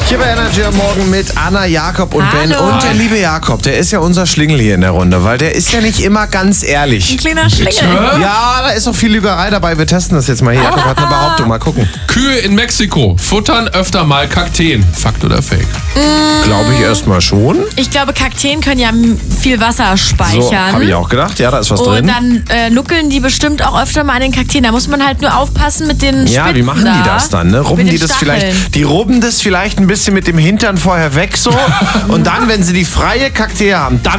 Hier bei Energy am Morgen mit Anna, Jakob und Hallo. Ben. Und der liebe Jakob, der ist ja unser Schlingel hier in der Runde, weil der ist ja nicht immer ganz Ein ehrlich. kleiner Schlingel. Ja, da ist auch viel Lügerei dabei. Wir testen das jetzt mal hier. Jakob hat eine Behauptung. Mal gucken. Kühe in Mexiko futtern öfter mal Kakteen. Fakt oder Fake? Glaube ich erstmal schon. Ich glaube, Kakteen können ja viel Wasser So, speichern. habe ich auch gedacht. Ja, da ist was Und drin. dann nuckeln die bestimmt auch öfter mal an den Kakteen. Da muss man halt nur aufpassen mit den Spitzen. Ja, wie machen die das dann? Ne? Rubben Mit die den das Stacheln. vielleicht? Die rubben das vielleicht ein bisschen mit dem Hintern vorher weg so. Und dann, wenn sie die freie Kakteen haben, dann